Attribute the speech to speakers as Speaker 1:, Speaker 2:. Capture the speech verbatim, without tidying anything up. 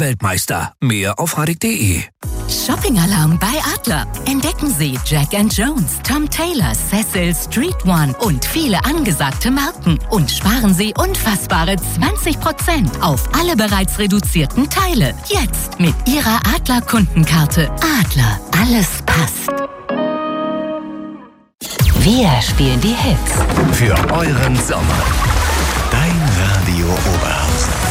Speaker 1: Weltmeister. Mehr auf radek punkt de.
Speaker 2: Shopping-Alarm bei Adler. Entdecken Sie Jack and Jones, Tom Taylor, Cecil, Street One und viele angesagte Marken. Und sparen Sie unfassbare zwanzig Prozent auf alle bereits reduzierten Teile. Jetzt mit Ihrer Adler-Kundenkarte. Adler, alles passt. Wir spielen die Hits.
Speaker 3: Für euren Sommer. Dein Radio Oberhausen.